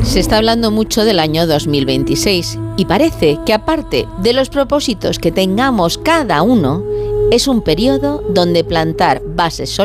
Se está hablando mucho del año 2026 y parece que aparte de los propósitos que tengamos cada uno, es un periodo donde plantar bases sólidas